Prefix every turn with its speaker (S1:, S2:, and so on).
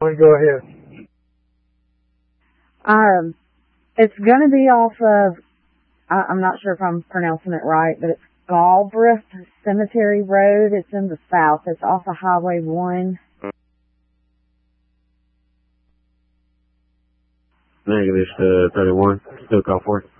S1: 1, go ahead.
S2: It's going to be off of, I'm not sure if I'm pronouncing it right, but it's Galbraith Cemetery Road. It's in the south. It's off of Highway 1.
S3: Negative 31. Still call for it.